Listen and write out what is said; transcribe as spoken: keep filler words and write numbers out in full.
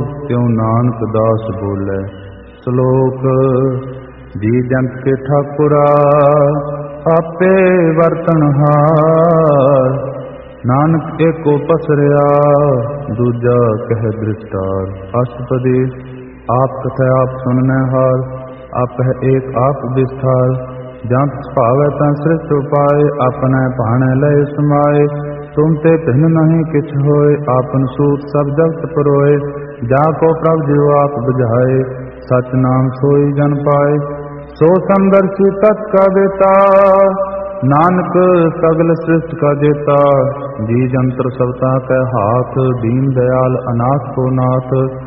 त्यों नानक दास बोले। श्लोक जी जंत के ठाकुरा आपे वर्तनहार, नानक एको पसरिया दूजा कह दृष्टार। अष्टपदी आप कथा आप सुनने हार, आप है एक आप विस्तार। जंत भावै तं सृष्ट उपाय, अपने भाणे लय समाए। तुम ते भिन्न नहीं किछ होय, आपन सूत सब जगत परोए। जाको प्रभ जियो आप बुझाए, सच नाम सोई जन पाए। सो संदर्शी तत् का बेता, नानक सगल सृष्ट का जेता। जी जंत्र सबता कै हाथ, दीन दयाल अनाथ को नाथ।